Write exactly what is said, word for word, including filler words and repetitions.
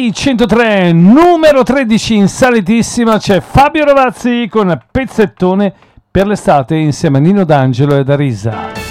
R centotré, numero tredici in salitissima, c'è Fabio Rovazzi con Pezzettone per l'estate insieme a Nino D'Angelo e Arisa.